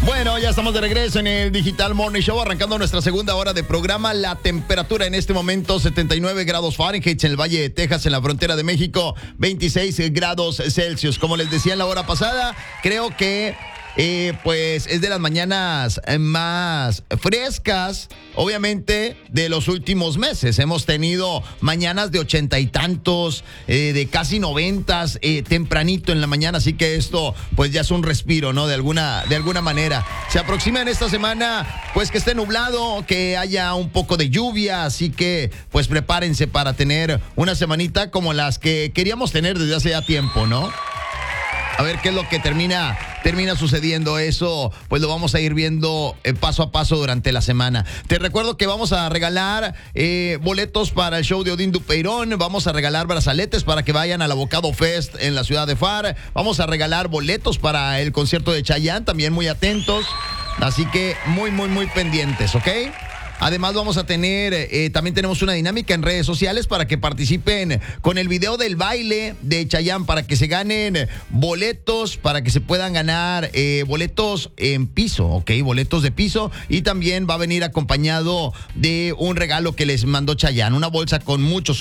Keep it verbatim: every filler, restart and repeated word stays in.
Bueno, ya estamos de regreso en el Digital Morning Show, arrancando nuestra segunda hora de programa. La temperatura en este momento, setenta y nueve grados Fahrenheit en el Valle de Texas, en la frontera de México, veintiséis grados Celsius. Como les decía en la hora pasada, creo que eh, pues es de las mañanas más frescas, obviamente, de los últimos meses. Hemos tenido mañanas de ochenta y tantos, eh, de casi noventas, eh, tempranito en la mañana, así que esto pues ya es un respiro, ¿no? De alguna, de alguna manera. Se aproxima en esta semana, pues que esté nublado, que haya un poco de lluvia, así que pues prepárense para tener una semanita como las que queríamos tener desde hace ya tiempo, ¿no? A ver qué es lo que termina, termina sucediendo. Eso pues lo vamos a ir viendo eh, paso a paso durante la semana. Te recuerdo que vamos a regalar eh, boletos para el show de Odín Dupeirón. Vamos a regalar brazaletes para que vayan al Avocado Fest en la ciudad de F A R. Vamos a regalar boletos para el concierto de Chayanne, también muy atentos. Así que muy, muy, muy pendientes, ¿ok? Además vamos a tener, eh, también tenemos una dinámica en redes sociales para que participen con el video del baile de Chayanne, para que se ganen boletos, para que se puedan ganar eh, boletos en piso, ¿ok? Boletos de piso, y también va a venir acompañado de un regalo que les mandó Chayanne, una bolsa con muchos